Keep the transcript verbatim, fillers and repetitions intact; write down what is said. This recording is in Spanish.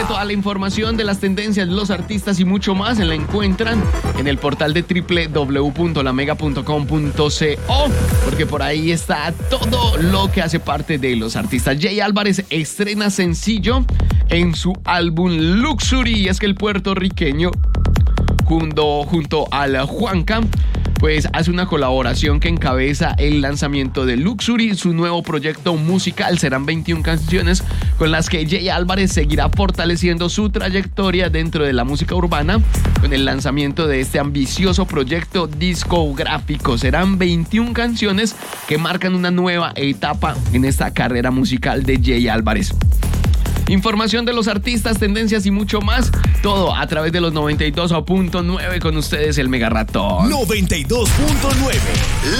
que toda la información de las tendencias, los artistas y mucho más se la encuentran en el portal de doble u doble u doble u punto la mega punto com punto co, porque por ahí está todo lo que hace parte de los artistas. Jay Álvarez estrena sencillo en su álbum Luxury, y es que el puertorriqueño junto, junto al Juanca pues hace una colaboración que encabeza el lanzamiento de Luxury, su nuevo proyecto musical. Serán veintiuna canciones con las que Jay Álvarez seguirá fortaleciendo su trayectoria dentro de la música urbana con el lanzamiento de este ambicioso proyecto discográfico. Serán veintiuna canciones que marcan una nueva etapa en esta carrera musical de Jay Álvarez. Información de los artistas, tendencias y mucho más, todo a través de los noventa y dos punto nueve, con ustedes el Mega Ratón. noventa y dos punto nueve